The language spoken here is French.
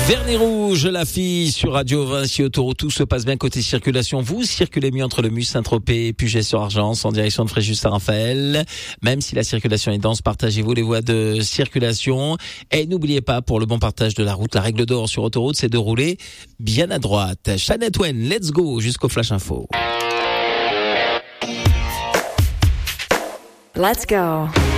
Vernis rouge, la fille sur Radio Vinci Autoroute. Tout se passe bien côté circulation. Vous circulez mieux entre le Mus, Saint-Tropez et Puget-sur-Argence en direction de Fréjus-Saint-Raphaël. Même si la circulation est dense, partagez-vous les voies de circulation. Et n'oubliez pas, pour le bon partage de la route, la règle d'or sur autoroute, c'est de rouler bien à droite. Shannon Twain, let's go jusqu'au Flash Info. Let's go.